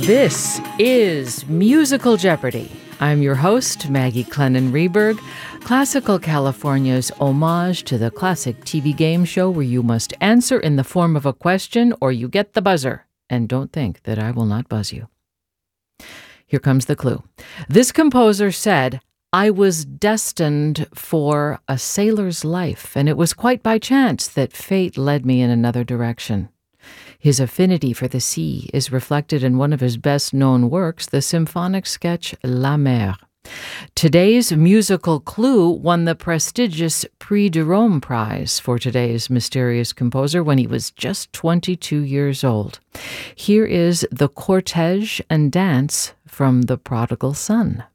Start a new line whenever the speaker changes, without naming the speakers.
This is Musical Jeopardy! I'm your host, Maggie Clennon-Reberg, Classical California's homage to the classic TV game show where you must answer in the form of a question or you get the buzzer. And don't think that I will not buzz you. Here comes the clue. This composer said, "I was destined for a sailor's life, and it was quite by chance that fate led me in another direction." His affinity for the sea is reflected in one of his best-known works, the symphonic sketch La Mer. Today's musical clue won the prestigious Prix de Rome Prize for today's mysterious composer when he was just 22 years old. Here is the cortege and dance from The Prodigal Son.